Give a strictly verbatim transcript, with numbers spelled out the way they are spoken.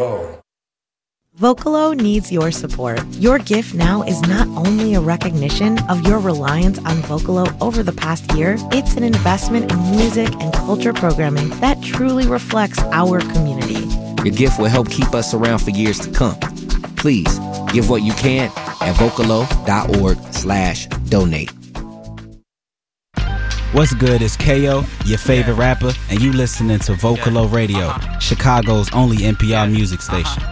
Boom. Vocalo needs your support. Your gift now is not only a recognition of your reliance on Vocalo over the past year, it's an investment in music and culture programming that truly reflects our community. Your gift will help keep us around for years to come. Please, give what you can at vocalo.org slash donate. What's good? It's K O, your favorite rapper, and you listening to Vocalo Radio, Chicago's only N P R music station.